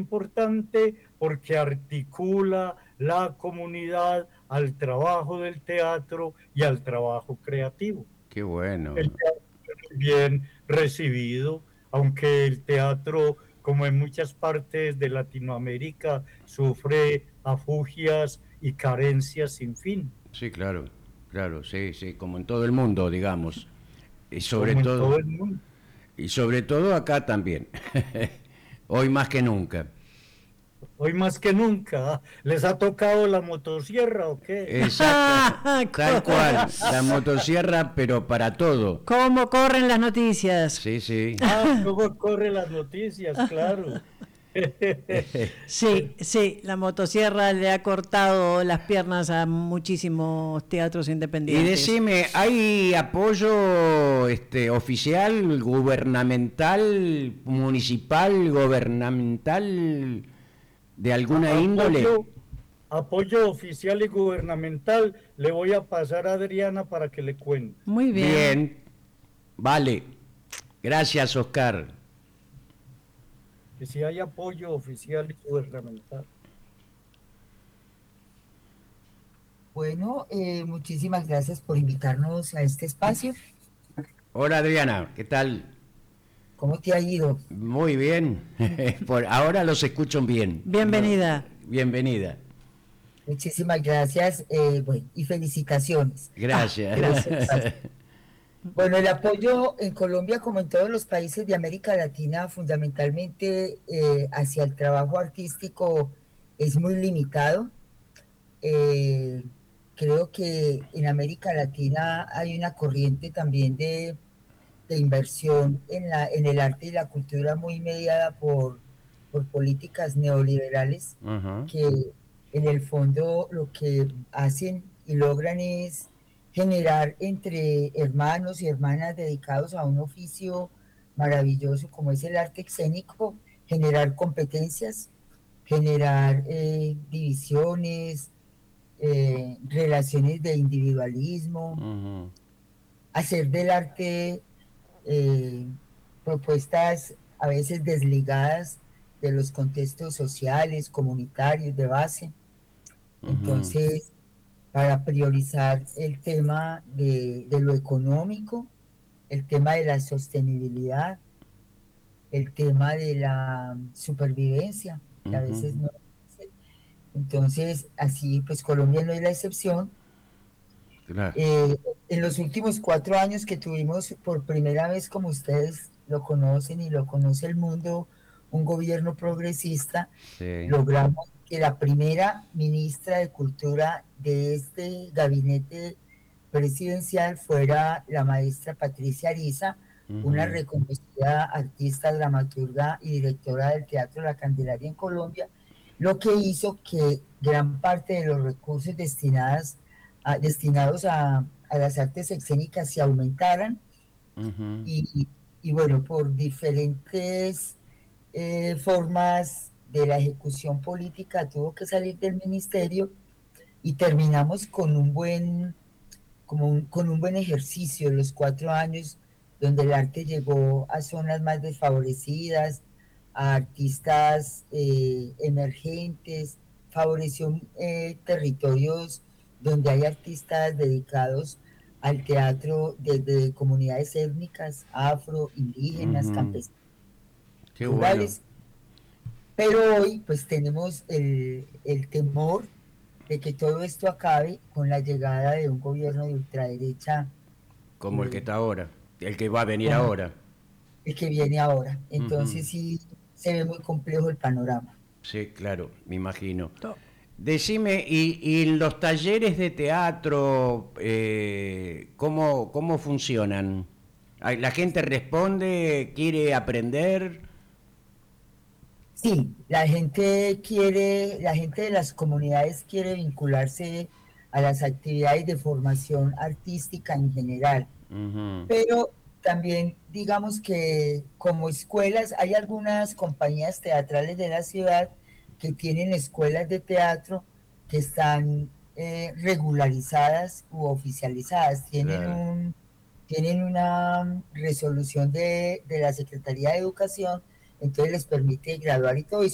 importante porque articula la comunidad al trabajo del teatro y al trabajo creativo. Qué bueno. El teatro es muy bien recibido, aunque el teatro, como en muchas partes de Latinoamérica, sufre afugias y carencias sin fin, Sí, claro, claro, sí, sí, como en todo el mundo, digamos. Y sobre como en todo, todo el mundo. y sobre todo acá también. Hoy más que nunca. Hoy más que nunca, ¿les ha tocado la motosierra o qué? Exacto, tal cual, la motosierra, pero para todo. ¿Cómo corren las noticias? Sí, sí. Ah, luego corre las noticias, claro. Sí, sí, la motosierra le ha cortado las piernas a muchísimos teatros Y independientes. decime, ¿hay apoyo oficial, gubernamental, municipal, gubernamental, de alguna índole? Apoyo, apoyo oficial y gubernamental, le voy a pasar a Adriana para que le cuente. Muy bien. Bien, vale. Gracias, Oscar. Que si hay apoyo oficial y gubernamental. Bueno, muchísimas gracias por invitarnos a este espacio. Hola, Adriana, ¿qué tal? ¿Cómo te ha ido? Muy bien. Por ahora los escucho bien. Bienvenida. Bienvenida. Muchísimas gracias, bueno, y felicitaciones Gracias. por este espacio. Bueno, el apoyo en Colombia, como en todos los países de América Latina, fundamentalmente hacia el trabajo artístico, es muy limitado. Eh, Creo que en América Latina hay una corriente también de inversión en el arte y la cultura muy mediada por políticas neoliberales Ajá. que en el fondo lo que hacen y logran es generar entre hermanos y hermanas dedicados a un oficio maravilloso como es el arte escénico, generar competencias, generar divisiones, relaciones de individualismo, Ujú. hacer del arte eh, propuestas a veces desligadas de los contextos sociales, comunitarios, de base. Ujú. Entonces, para priorizar el tema de lo económico, el tema de la sostenibilidad, el tema de la supervivencia, que a Ujú. veces no. Entonces, así pues Colombia no es la excepción. Claro. Eh, en los últimos 4 años que tuvimos por primera vez, como ustedes lo conocen y lo conoce el mundo, un gobierno progresista, Sí. logramos que la primera ministra de Cultura de este gabinete presidencial fuera la maestra Patricia Ariza, una Ujú. reconocida artista, dramaturga y directora del Teatro La Candelaria en Colombia, lo que hizo que gran parte de los recursos destinados a las artes escénicas se aumentaran Ujú. y, y bueno, por diferentes formas de la ejecución política tuvo que salir del ministerio y terminamos con con un buen ejercicio en los 4 años donde el arte llegó a zonas más desfavorecidas, a artistas emergentes, favoreció territorios donde hay artistas dedicados al teatro desde comunidades étnicas, afro, indígenas, Ujú. campesinas, Qué bueno. rurales, pero hoy pues tenemos el temor de que todo esto acabe con la llegada de un gobierno de ultraderecha Como el que eh, está ahora. El que va a venir como ahora. el que viene ahora. Ujú. Entonces sí se ve muy complejo el panorama. Sí, claro, me imagino. To- Decime, y los talleres de teatro, cómo funcionan? ¿La gente responde, quiere aprender? Sí, la gente de las comunidades quiere vincularse a las actividades de formación artística en general, Ujú. pero también digamos que como escuelas, hay algunas compañías teatrales de la ciudad que tienen escuelas de teatro que están regularizadas u oficializadas, Claro. tienen una resolución de la Secretaría de Educación, entonces les permite graduar y todo, y